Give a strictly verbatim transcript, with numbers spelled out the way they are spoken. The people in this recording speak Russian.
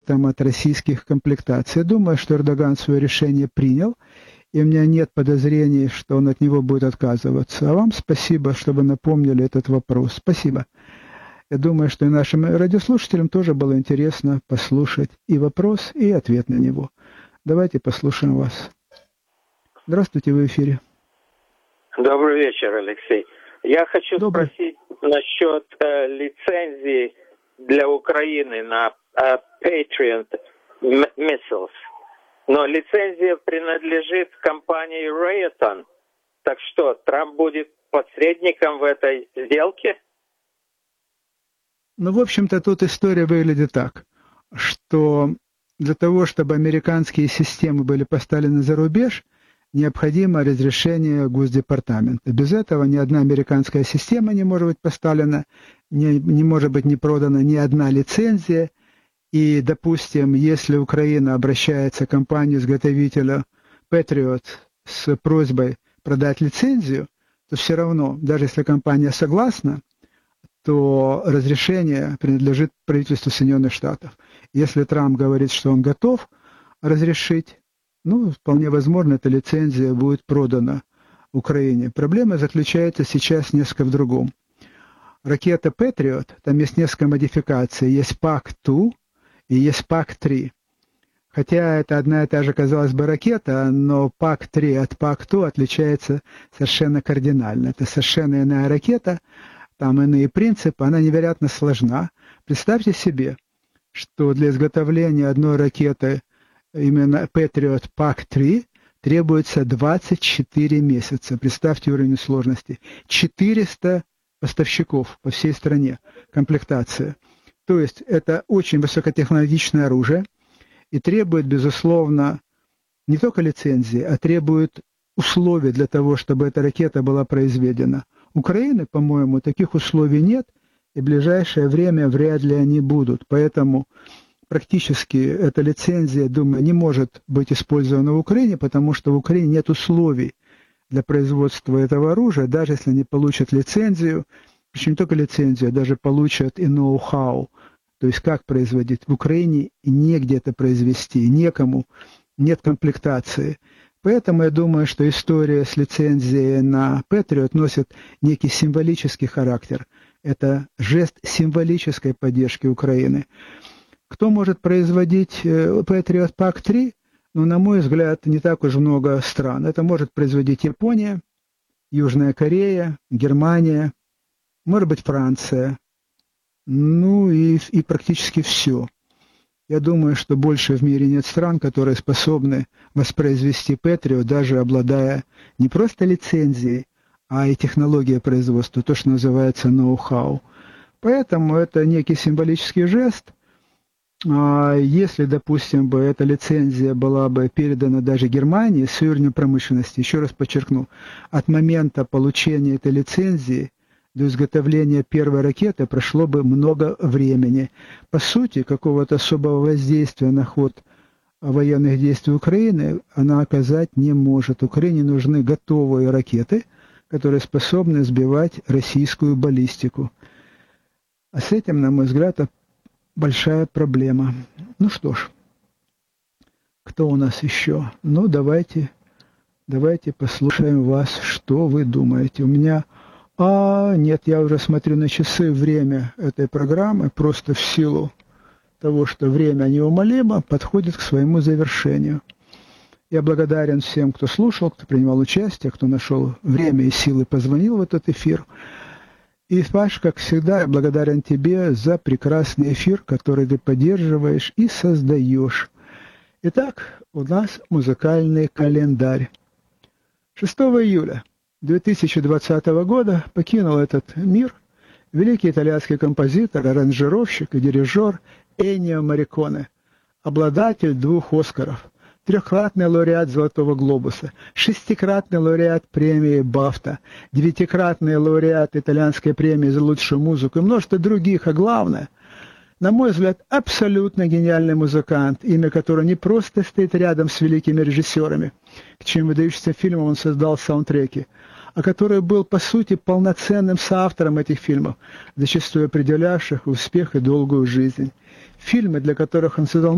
ракетам от российских комплектаций. Я думаю, что Эрдоган свое решение принял, и у меня нет подозрений, что он от него будет отказываться. А вам спасибо, что вы напомнили этот вопрос. Спасибо. Я думаю, что и нашим радиослушателям тоже было интересно послушать и вопрос, и ответ на него. Давайте послушаем вас. Здравствуйте, вы в эфире. Добрый вечер, Алексей. Я хочу Добрый. спросить насчет э, лицензии для Украины на э, Patriot Missiles. Но лицензия принадлежит компании Raytheon. Так что, Трамп будет посредником в этой сделке? Ну, в общем-то, тут история выглядит так, что для того, чтобы американские системы были поставлены за рубеж, необходимо разрешение Госдепартамента. Без этого ни одна американская система не может быть поставлена, не, не может быть не продана ни одна лицензия. И, допустим, если Украина обращается к компании-изготовителю Patriot с просьбой продать лицензию, то все равно, даже если компания согласна, то разрешение принадлежит правительству Соединенных Штатов. Если Трамп говорит, что он готов разрешить, ну, вполне возможно, эта лицензия будет продана Украине. Проблема заключается сейчас несколько в другом. Ракета Patriot, там есть несколько модификаций. Есть пак два и есть пак три. Хотя это одна и та же, казалось бы, ракета, но пак три от пак два отличается совершенно кардинально. Это совершенно иная ракета, там иные принципы, она невероятно сложна. Представьте себе, что для изготовления одной ракеты именно Patriot пак три требуется двадцать четыре месяца. Представьте уровень сложности. четыреста поставщиков по всей стране, комплектация. То есть это очень высокотехнологичное оружие и требует, безусловно, не только лицензии, а требует условий для того, чтобы эта ракета была произведена. Украины, по-моему, таких условий нет, и в ближайшее время вряд ли они будут. Поэтому практически эта лицензия, думаю, не может быть использована в Украине, потому что в Украине нет условий для производства этого оружия, даже если они получат лицензию, причем не только лицензию, а даже получат и ноу-хау, то есть как производить. В Украине негде это произвести, некому, нет комплектации. Поэтому я думаю, что история с лицензией на Patriot носит некий символический характер. Это жест символической поддержки Украины. Кто может производить Patriot пак три? Ну, на мой взгляд, не так уж много стран. Это может производить Япония, Южная Корея, Германия, может быть, Франция. Ну и, и практически все. Я думаю, что больше в мире нет стран, которые способны воспроизвести Patriot, даже обладая не просто лицензией, а и технологией производства, то, что называется ноу-хау. Поэтому это некий символический жест. Если, допустим, бы эта лицензия была бы передана даже Германии с уровнем промышленности, еще раз подчеркну, от момента получения этой лицензии до изготовления первой ракеты прошло бы много времени. По сути, какого-то особого воздействия на ход военных действий Украины она оказать не может. Украине нужны готовые ракеты, которые способны сбивать российскую баллистику. А с этим, на мой взгляд, большая проблема. Ну что ж, кто у нас еще? Ну, давайте, давайте послушаем вас, что вы думаете. У меня... А, нет, я уже смотрю на часы, время этой программы, просто в силу того, что время неумолимо, подходит к своему завершению. Я благодарен всем, кто слушал, кто принимал участие, кто нашел время и силы, позвонил в этот эфир. И, Паш, как всегда, я благодарен тебе за прекрасный эфир, который ты поддерживаешь и создаешь. Итак, у нас музыкальный календарь. шестого июля две тысячи двадцатого года покинул этот мир великий итальянский композитор, аранжировщик и дирижер Эннио Морриконе, обладатель двух Оскаров, трехкратный лауреат Золотого глобуса, шестикратный лауреат премии Бафта, девятикратный лауреат итальянской премии за лучшую музыку и множество других, а главное, на мой взгляд, абсолютно гениальный музыкант, имя которого не просто стоит рядом с великими режиссерами, к чьим выдающимся фильмам он создал саундтреки, а который был, по сути, полноценным соавтором этих фильмов, зачастую определявших успех и долгую жизнь. Фильмы, для которых он создал